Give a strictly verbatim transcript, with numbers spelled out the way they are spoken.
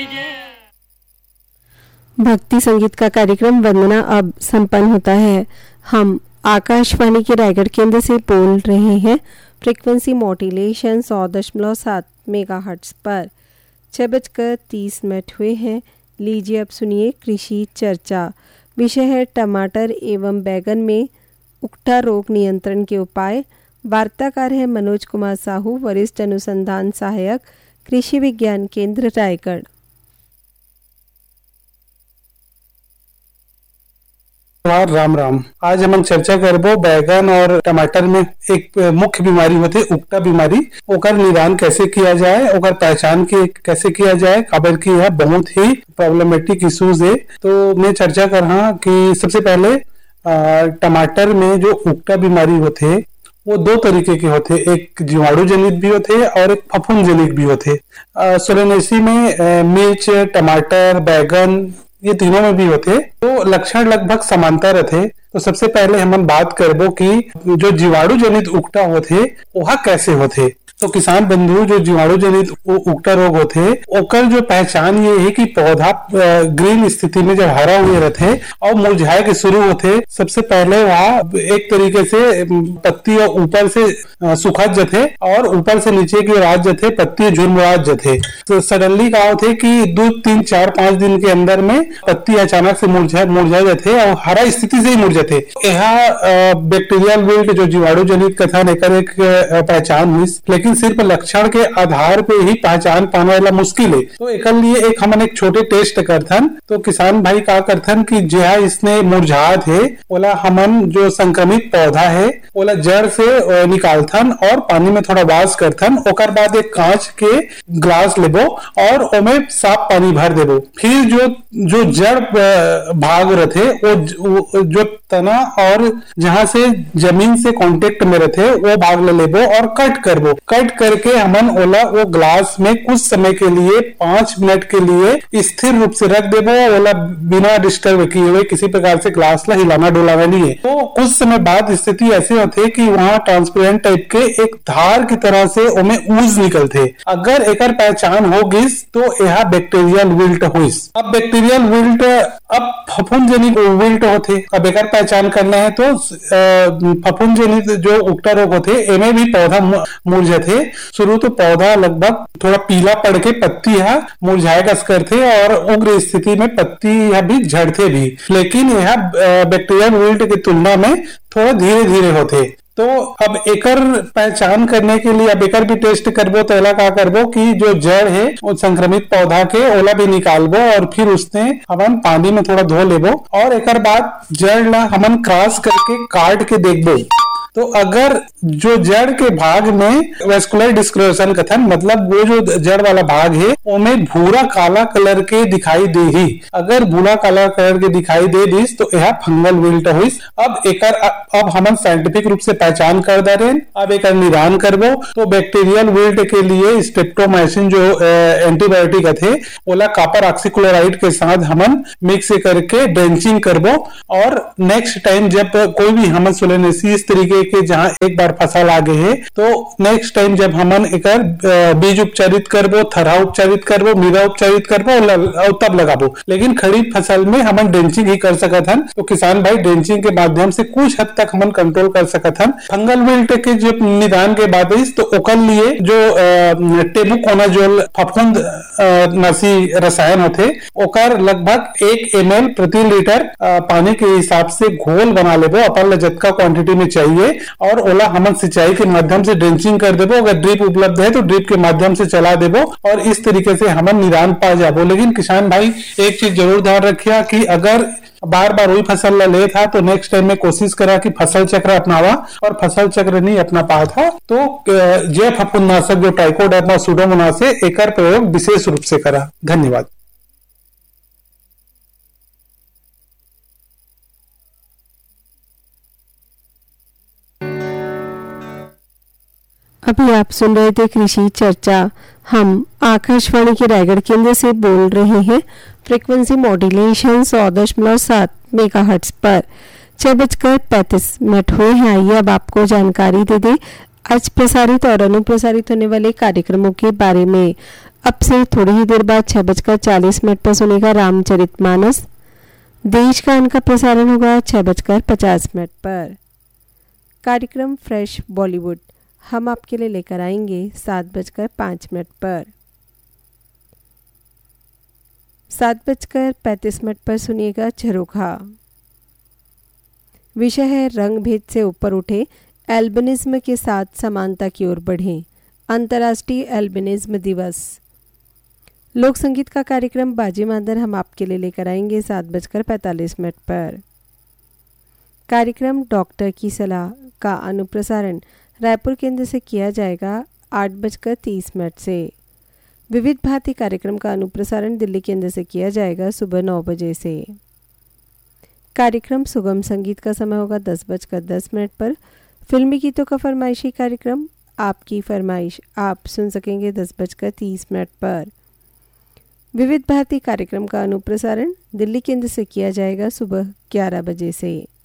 भक्ति संगीत का कार्यक्रम वंदना अब संपन्न होता है। हम आकाशवाणी के रायगढ़ केंद्र से बोल रहे हैं। फ्रीक्वेंसी मॉड्यूलेशन सौ दशमलव सात मेगा हर्ट्ज पर। छः बजकर तीस मिनट हुए हैं। लीजिए अब सुनिए कृषि चर्चा। विषय है टमाटर एवं बैगन में उकठा रोग नियंत्रण के उपाय। वार्ताकार है मनोज कुमार साहू, वरिष्ठ अनुसंधान सहायक, कृषि विज्ञान केंद्र रायगढ़। राम राम। आज हम चर्चा करबो बैगन और टमाटर में एक मुख्य बीमारी होती है उकठा बीमारी। ओकर निदान कैसे किया जाए, ओकर पहचान के कैसे किया जाए, काबर की यह बहुत ही प्रॉब्लमेटिक इश्यूज है। तो मैं चर्चा कर रहा कि सबसे पहले आ, टमाटर में जो उकठा बीमारी होते है वो दो तरीके के होते, एक जीवाणु जनित भी होते और एक फफूंद जनित भी होते। सोलेनेसी में आ, मिर्च, टमाटर, बैगन ये तीनों में भी होते तो लक्षण लगभग समांतर रहते। तो सबसे पहले हम बात करबो कि जो जीवाणु जनित उकठा होते वह कैसे होते। तो किसान बंधु जो जीवाणु जनित उकठा रोग होते ओकर जो पहचान ये है कि पौधा ग्रीन स्थिति में जब हरा हुए रहते और मुरझाए के शुरू होते, सबसे पहले वह एक तरीके से पत्ती ऊपर से सुखत जाते और ऊपर से नीचे की रात जाते पत्ती झुरमुरात जाते। तो सडनली क्या होते कि दो तीन चार पांच दिन के अंदर में पत्ती अचानक से मुरझा मुरझा जाते और हरा स्थिति से ही मुरझाते। यह बैक्टीरियल विल्ट जो जीवाणु जनित कथन एक एक पहचान हुई, लेकिन सिर्फ लक्षण के आधार पे ही पहचान पाने वाला मुश्किल है। तो एक लिए एक हमन एक छोटे टेस्ट करथन। तो किसान भाई का करथन कि जहा इसने मुरझात है ओला हमन जो संक्रमित पौधा है ओला जड़ से निकालथन और पानी में थोड़ा वाश करथन। ओकर बाद एक कांच के ग्लास लेबो और ओमे साफ पानी भर देबो। फिर जो जो जड़ भाग रहते वो जो तना और जहां से जमीन से कांटेक्ट में रहते वो भाग ले लेबो और कट करबो। कट करके हमन ओला वो ग्लास में कुछ समय के लिए पांच मिनट के लिए स्थिर रूप से रख देबो। ओला बिना डिस्टर्ब किए हुए किसी प्रकार से ग्लास ला हिलाना डुलाना नहीं है। तो कुछ समय बाद स्थिति ऐसे होते कि वहां ट्रांसपेरेंट टाइप के एक धार की तरह से ओमे ऊज निकलते। अगर एकर पहचान हो गिस तो यह बैक्टीरियल विल्ट होइस। अब बैक्टीरियल विल्ट अब फफूंद जनित विल्ट होते। अब एकर पहचान करना है तो फफूंद जनित जो उकठा रोग होते एमे भी पौधा मुरझाते। शुरू तो पौधा लगभग थोड़ा पीला पड़ के पत्ती यह मुरझाए कस करते और उग्र स्थिति में पत्ती यह भी झड़ते भी, लेकिन यह बैक्टीरियल विल्ट की तुलना में थोड़ा धीरे धीरे होते। तो अब एकर पहचान करने के लिए अब एकर भी टेस्ट करबो। तो एला का करबो कि जो जड़ है वो संक्रमित पौधा के ओला भी निकालबो और फिर उसने हमन पानी में थोड़ा धो लेबो और एकर बाद जड़ ला हमन क्रॉस करके काट के देखबो। तो अगर जो जड़ के भाग में वेस्कुलर डिस्कलोरेशन कथन मतलब वो जो जड़ वाला भाग है उसमें भूरा काला कलर के दिखाई दे ही, अगर भूरा काला कलर के दिखाई दे दिस तो यह फंगल विल्ट हुइस। अब एकर अब हम साइंटिफिक रूप से पहचान कर दे रहे। अब एकर निदान करबो। तो बैक्टीरियल विल्ट के लिए स्ट्रेप्टोमाइसिन जो एंटीबायोटिक थे ओला कॉपर ऑक्सीक्लोराइड के साथ हमन मिक्स करके ड्रेंचिंग करबो। और नेक्स्ट टाइम जब कोई भी हमन सोलेनेसी इस तरीके के जहां एक बार फसल आ गए है तो नेक्स्ट टाइम जब हमन एकर बीज उपचारित करबो, थरा उपचारित करबो, मीरा उपचारित करबो और तब लगाबो। लेकिन खरीफ फसल में हमन ड्रेंचिंग ही कर सकत हन। तो किसान भाई ड्रेंचिंग के माध्यम से कुछ हद तक हमन कंट्रोल कर सकत हन। फंगल विल्ट के जब निदान के बाद तो ओकर लिए जो टेबुकोनाजोल फफूंद नाशी रसायन होते ओकर लगभग एक एम एल प्रति लीटर पानी के हिसाब से घोल बना लेबो। अपन जतका क्वांटिटी में चाहिए और ओला हमन सिंचाई के माध्यम से ड्रेंचिंग कर देबो। अगर ड्रिप उपलब्ध है तो ड्रिप के माध्यम से चला देबो और इस तरीके से हमन निदान पा जाबो। लेकिन किसान भाई एक चीज जरूर ध्यान रखिया कि अगर बार बार वही फसल ला ले था तो नेक्स्ट टाइम में कोशिश करा कि फसल चक्र अपनावा और फसल चक्र नहीं अपना पा था तो जैव फफूंदनाशक जो ट्राइकोडर्मा सुडोमोनास है एकर प्रयोग विशेष रूप से करा। धन्यवाद। अभी आप सुन रहे थे कृषि चर्चा। हम आकाशवाणी के रायगढ़ केंद्र से बोल रहे हैं। फ्रीक्वेंसी मॉड्यूलेशन सौ दशमलव सात मेगा हर्ट्ज पर। छह बजकर पैंतीस मिनट हुए हैं। आइए अब आपको जानकारी दे दें आज प्रसारित और अनुप्रसारित होने वाले कार्यक्रमों के बारे में अब से थोड़ी ही देर बाद छह बजकर चालीस मिनट पर सुनेगा रामचरितमानस। देश गान का प्रसारण होगा छह बजकर पचास मिनट पर। कार्यक्रम फ्रेश बॉलीवुड हम आपके लिए लेकर आएंगे सात बजकर पाँच मिनट पर। सात बजकर पैंतीस मिनट पर सुनिएगा झरोखा। विषय है रंग भेद से ऊपर उठे, एल्बिनिज्म के साथ समानता की ओर बढ़ें, अंतर्राष्ट्रीय एल्बिनिज्म दिवस। लोक संगीत का कार्यक्रम बाजी मादर हम आपके लिए लेकर आएंगे सात बजकर पैंतालीस मिनट पर। कार्यक्रम डॉक्टर की सलाह का अनुप्रसारण रायपुर केंद्र से किया जाएगा आठ बजकर तीस मिनट से। विविध भांति कार्यक्रम का अनुप्रसारण दिल्ली केंद्र से किया जाएगा सुबह नौ बजे से। कार्यक्रम सुगम संगीत का समय होगा दस बजकर दस मिनट पर। फिल्मी गीतों का फरमाइशी कार्यक्रम आपकी फरमाइश आप सुन सकेंगे दस बजकर तीस मिनट पर। विविध भारती कार्यक्रम का अनुप्रसारण दिल्ली केंद्र से किया जाएगा सुबह ग्यारह बजे से।